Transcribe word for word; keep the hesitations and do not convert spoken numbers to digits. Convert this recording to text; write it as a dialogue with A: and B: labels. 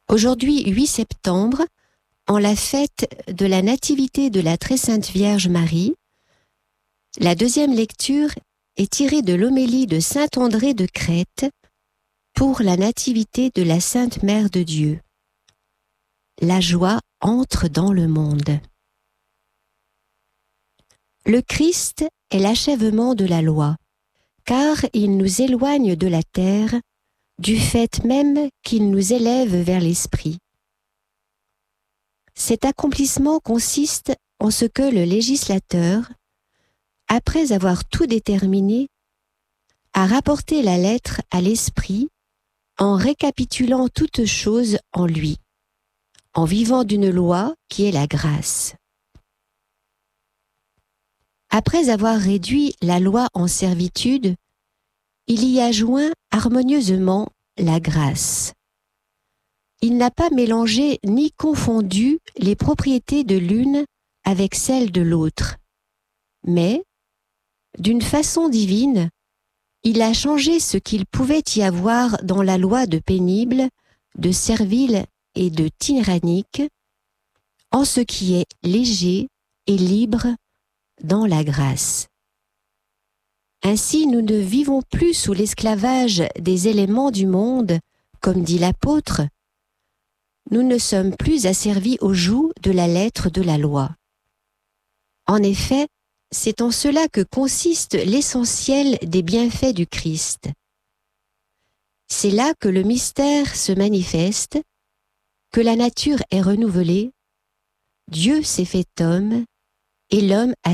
A: Aujourd'hui, huit septembre, en la fête de la Nativité de la Très Sainte Vierge Marie, la deuxième lecture est tirée de l'homélie de saint André de Crète pour la Nativité de la Sainte Mère de Dieu. La joie entre dans le monde. Le Christ est l'achèvement de la loi, car il nous éloigne de la terre, du fait même qu'il nous élève vers l'esprit. Cet accomplissement consiste en ce que le législateur, après avoir tout déterminé, a rapporté la lettre à l'esprit en récapitulant toutes choses en lui, en vivant d'une loi qui est la grâce. Après avoir réduit la loi en servitude, il y a joint harmonieusement la grâce. Il n'a pas mélangé ni confondu les propriétés de l'une avec celles de l'autre, mais, d'une façon divine, il a changé ce qu'il pouvait y avoir dans la loi de pénible, de servile et de tyrannique, en ce qui est léger et libre dans la grâce. Ainsi, nous ne vivons plus sous l'esclavage des éléments du monde, comme dit l'apôtre. Nous ne sommes plus asservis au joug de la lettre de la loi. En effet, c'est en cela que consiste l'essentiel des bienfaits du Christ. C'est là que le mystère se manifeste, que la nature est renouvelée, Dieu s'est fait homme, et l'homme a